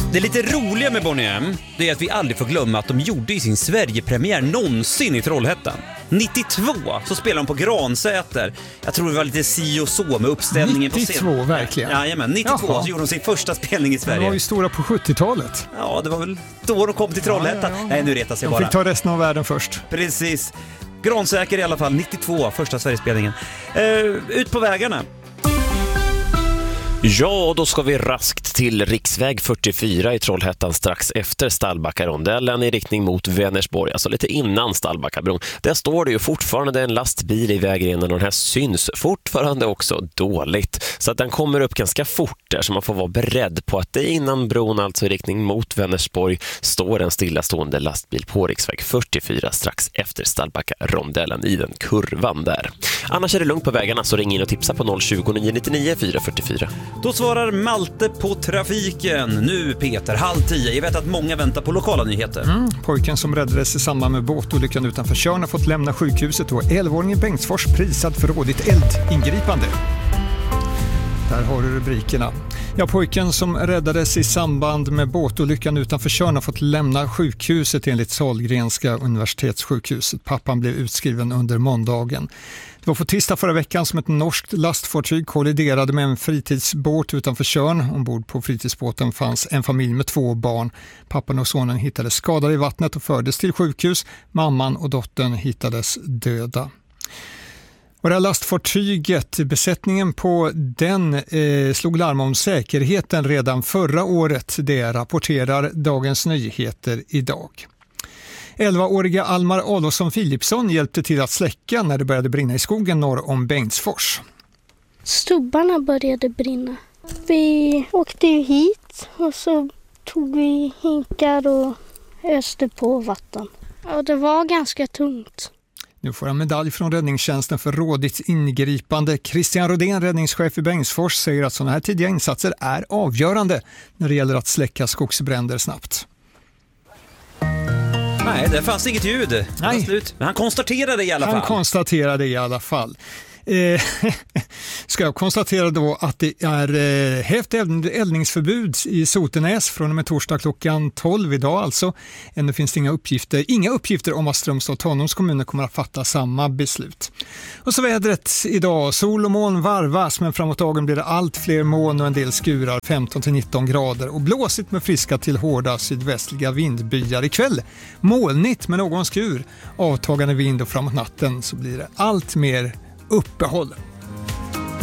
Det lite roliga med Boney M, det är att vi aldrig får glömma att de gjorde i sin Sverigepremiär någonsin i Trollhättan. 92 så spelade de på Gransäter. Jag tror det var lite si och så med uppställningen 92, på scen. verkligen? Jajamän, 92 så gjorde de sin första spelning i Sverige. De var ju stora på 70-talet. Ja, det var väl då de kom till Trollhättan. Ja. Nej, nu retar sig de bara. fick ta resten av världen först. Precis. Gransäker i alla fall, 92, första Sverigespelningen. Ut på vägarna. Ja, då ska vi raskt till riksväg 44 i Trollhättan strax efter Stallbackarondellen i riktning mot Vänersborg, alltså lite innan Stallbackabron. Där står det ju fortfarande en lastbil i vägrenen och den här syns fortfarande också dåligt. Så att den kommer upp ganska fort där, så man får vara beredd på att det innan bron, alltså i riktning mot Vänersborg, står en stillastående lastbil på riksväg 44 strax efter Stallbackarondellen i den kurvan där. Annars är det lugnt på vägarna, så ring in och tipsa på 020 999 444. Då svarar Malte på trafiken. Nu Peter, 9:30. Jag vet att många väntar på lokala nyheter. Pojken som räddades i samband med båtolyckan utanför Tjörn har fått lämna sjukhuset och 11-åringen Bengtsfors prisad för rådigt eldingripande. Där har du rubrikerna. Ja, pojken som räddades i samband med båtolyckan utanför Tjörn har fått lämna sjukhuset enligt Sahlgrenska universitetssjukhuset. Pappan blev utskriven under måndagen. Det var på tisdag förra veckan som ett norskt lastfartyg kolliderade med en fritidsbåt utanför Tjörn. Ombord på fritidsbåten fanns en familj med 2 barn. Pappan och sonen hittades skadade i vattnet och fördes till sjukhus. Mamman och dottern hittades döda. Och det här lastfartyget, besättningen på den slog larm om säkerheten redan förra året. Det rapporterar Dagens Nyheter idag. 11-åriga Almar Adolfsson Philipsson hjälpte till att släcka när det började brinna i skogen norr om Bengtsfors. Stubbarna började brinna. Vi åkte ju hit och så tog vi hinkar och öste på vatten. Ja, det var ganska tungt. Nu får han medalj från räddningstjänsten för rådigt ingripande. Christian Rodén, räddningschef i Bengtsfors, säger att sådana här tidiga insatser är avgörande när det gäller att släcka skogsbränder snabbt. Nej, det fanns inget ljud. Nej. Slut. Men han konstaterade i alla fall. Han konstaterade i alla fall. Ska jag konstatera då att det är hävt eldningsförbud i Sotenäs från och med torsdag klockan 12 idag alltså. Ännu finns det inga uppgifter om att Strömstad och Tanums kommuner kommer att fatta samma beslut. Och så vädret idag, sol och moln varvas, men framåt dagen blir det allt fler moln och en del skurar, 15-19 grader och blåsigt med friska till hårda sydvästliga vindbyar ikväll. Molnigt med någon skur, avtagande vind och framåt natten så blir det allt mer uppehåll.